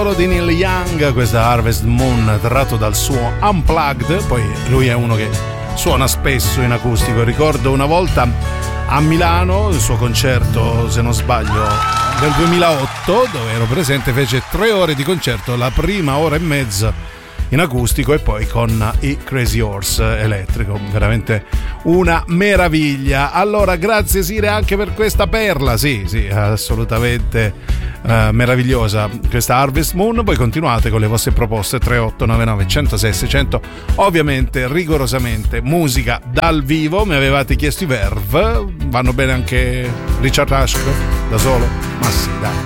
capolavoro di Neil Young, questa Harvest Moon, tratto dal suo Unplugged. Poi lui è uno che suona spesso in acustico. Ricordo una volta a Milano il suo concerto, se non sbaglio del 2008, dove ero presente, fece 3 ore di concerto, la prima ora e mezza in acustico e poi con i Crazy Horse elettrico. Veramente una meraviglia. Allora, grazie Sire anche per questa perla, sì, assolutamente meravigliosa questa Harvest Moon. Poi continuate con le vostre proposte 3899 106 600, ovviamente rigorosamente musica dal vivo. Mi avevate chiesto i Verve, vanno bene anche Richard Ashcroft da solo? Ma sì, dai.